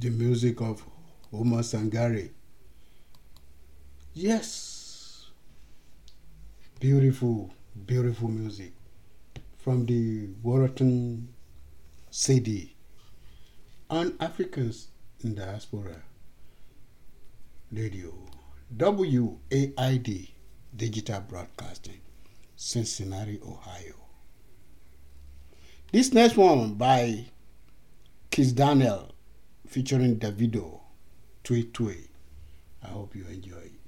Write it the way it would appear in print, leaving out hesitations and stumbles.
the music of Omar Sangare. Yes, beautiful, beautiful music from the Warrington CD on Africans in Diaspora Radio, WAID Digital Broadcasting, Cincinnati, Ohio. This next one by Kiss Daniel featuring Davido, Tui Tui. I hope you enjoy it.